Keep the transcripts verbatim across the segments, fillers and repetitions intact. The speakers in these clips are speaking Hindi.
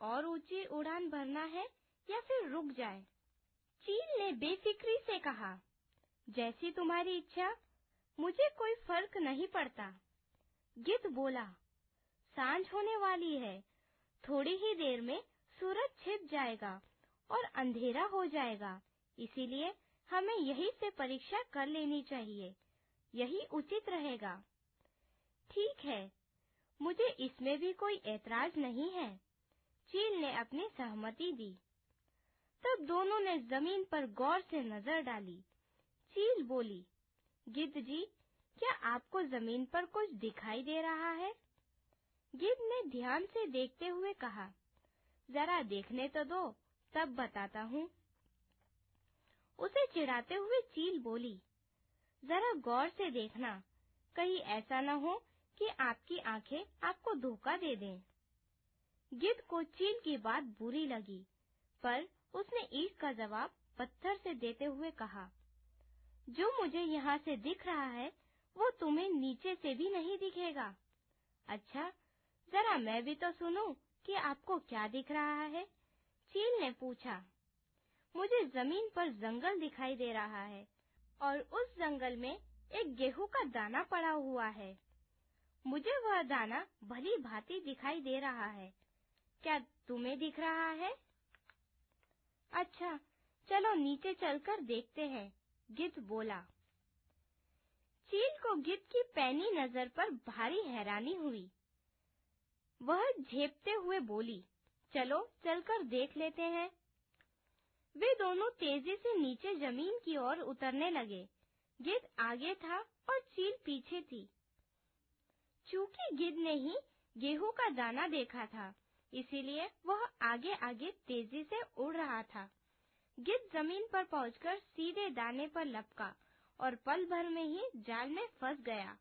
और ऊंची उड़ान भरना है या फिर रुक जाए? चील ने बेफिक्री से कहा, जैसी तुम्हारी इच्छा, मुझे कोई फर्क नहीं पड़ता। गिद्ध बोला, सांझ होने वाली है, थोड़ी ही देर में सूरज छिप जाएगा और अंधेरा हो जाएगा, इसीलिए हमें यहीं से परीक्षा कर लेनी चाहिए, यही उचित रहेगा। ठीक है, मुझे इसमें भी कोई ऐतराज नहीं है। चील ने अपनी सहमति दी। तब दोनों ने जमीन पर गौर से नजर डाली। चील बोली, गिद्ध जी, क्या आपको जमीन पर कुछ दिखाई दे रहा है? गिद्ध ने ध्यान से देखते हुए कहा, जरा देखने तो दो, तब बताता हूँ। उसे चिढ़ाते हुए चील बोली, जरा गौर से देखना, कहीं ऐसा न हो कि आपकी आंखें आपको धोखा दे दें। गिद्ध को चील की बात बुरी लगी, पर उसने ईंट का जवाब पत्थर से देते हुए कहा, जो मुझे यहाँ से दिख रहा है, वो तुम्हें नीचे से भी नहीं दिखेगा। अच्छा, जरा मैं भी तो सुनूं कि आपको क्या दिख रहा है? चील ने पूछा। मुझे जमीन पर जंगल दिखाई दे रहा है और उस जंगल में एक गेहूं का दाना पड़ा हुआ है। मुझे वह दाना भली भांति दिखाई दे रहा है। क्या तुम्हें दिख रहा है? अच्छा, चलो नीचे चलकर देखते हैं, गिद्ध बोला। चील को गिद्ध की पैनी नजर पर भारी हैरानी हुई। वह झेपते हुए बोली, चलो चलकर देख लेते हैं। वे दोनों तेजी से नीचे जमीन की ओर उतरने लगे। गिद्ध आगे था और चील पीछे थी। चूंकि गिद्ध ने ही गेहूं का दाना देखा था, इसीलिए वह आगे आगे तेजी से उड़ रहा था। गिद्ध जमीन पर पहुंचकर सीधे दाने पर लपका और पल भर में ही जाल में फंस गया।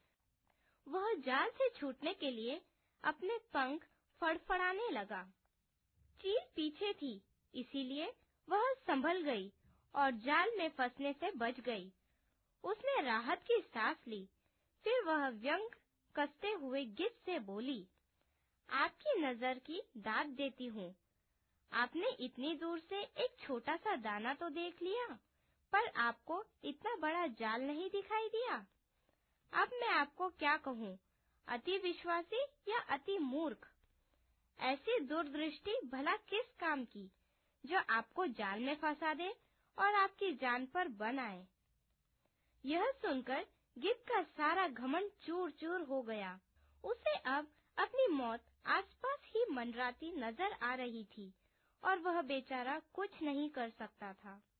वह जाल से छूटने के लिए अपने पंख फड़फड़ाने लगा। चील पीछे थी, इसीलिए वह संभल गई और जाल में फंसने से बच गई। उसने राहत की सांस ली। फिर वह व्यंग कसते हुए गिद्ध से बोली, आपकी नजर की दाद देती हूँ। आपने इतनी दूर से एक छोटा सा दाना तो देख लिया, पर आपको इतना बड़ा जाल नहीं दिखाई दिया। अब मैं आपको क्या कहूँ, अति विश्वासी या अति मूर्ख? ऐसी दूरदृष्टि भला किस काम की, जो आपको जाल में फंसा दे और आपकी जान पर बन आए। यह सुनकर गिद्ध का सारा घमंड चूर चूर हो गया। उसे अब अपनी मौत आसपास ही मंडराती नजर आ रही थी और वह बेचारा कुछ नहीं कर सकता था।